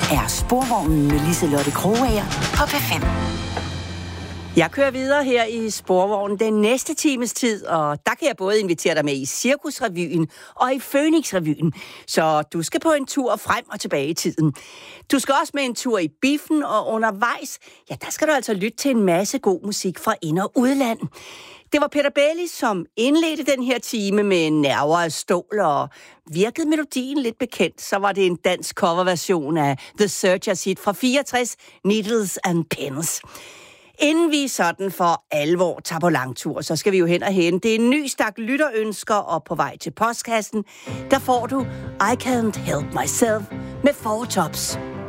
er Sporvognen med Liselotte Krogager på P5. Jeg kører videre her i Sporvognen den næste times tid, og der kan jeg både invitere dig med i Cirkusrevyen og i Fønixrevyen. Så du skal på en tur frem og tilbage i tiden. Du skal også med en tur i biffen, og undervejs, ja, der skal du altså lytte til en masse god musik fra ind- og udland. Det var Peter Belli, som indledte den her time med nerver af stål, og virkede melodien lidt bekendt, så var det en dansk coverversion af The Searchers hit fra 64, Needles and Pins. Inden vi sådan for alvor tager på langtur, så skal vi jo hen og hente en ny stak lytterønsker, og på vej til postkassen, der får du I Can't Help Myself med Four Tops.